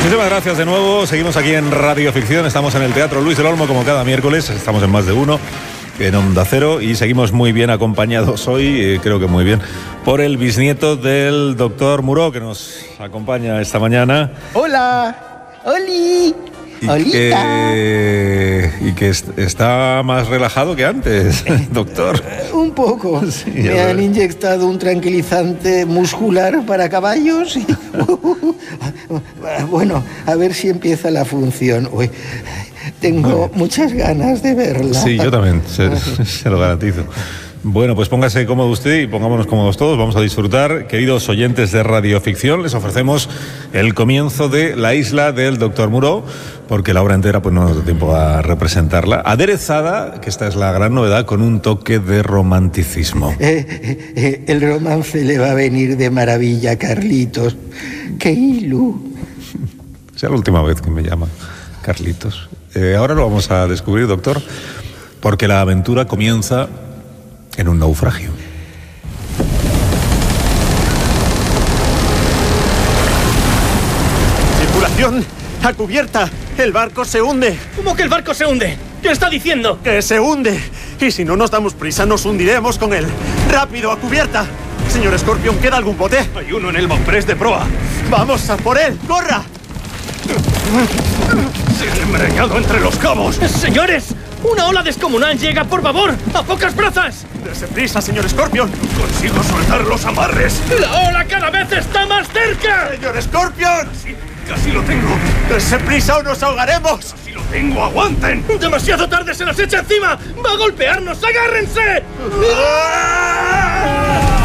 Muchísimas gracias de nuevo. Seguimos aquí en Radio Ficción. Estamos en el Teatro Luis del Olmo como cada miércoles. Estamos en Más de Uno, en Onda Cero, y seguimos muy bien acompañados hoy, creo que muy bien, por el bisnieto del doctor Muró, que nos acompaña esta mañana. ¡Hola! ¡Oli! Y que está más relajado que antes, doctor. Un poco. Sí, me han inyectado un tranquilizante muscular para caballos. Y, bueno, a ver si empieza la función. Uy, tengo muchas ganas de verla. Sí, yo también, se lo garantizo. Bueno, pues póngase cómodo usted y pongámonos cómodos todos. Vamos a disfrutar. Queridos oyentes de Radio Ficción, les ofrecemos el comienzo de La isla del Doctor Muró, porque la obra entera pues no nos da tiempo a representarla. Aderezada, que esta es la gran novedad, con un toque de romanticismo. El romance le va a venir de maravilla a Carlitos. ¡Qué ilu! Sea la última vez que me llama Carlitos. Ahora lo vamos a descubrir, doctor, porque la aventura comienza en un naufragio. ¡Tripulación! ¡A cubierta! ¡El barco se hunde! ¿Cómo que el barco se hunde? ¿Qué está diciendo? ¡Que se hunde! Y si no nos damos prisa, nos hundiremos con él. ¡Rápido, a cubierta! Señor Scorpion, ¿queda algún bote? Hay uno en el Bonpress de proa. ¡Vamos a por él! ¡Corra! Se ha enmarañado entre los cabos. ¡Señores! ¡Una ola descomunal llega, por favor! ¡A pocas brazas! ¡Dese prisa, señor Scorpion! ¡Consigo soltar los amarres! ¡La ola cada vez está más cerca! ¡Señor Scorpion! Sí, casi lo tengo. ¡Dese prisa o nos ahogaremos! ¡Si lo tengo, aguanten! ¡Demasiado tarde, se nos echa encima! ¡Va a golpearnos! ¡Agárrense! ¡Ah!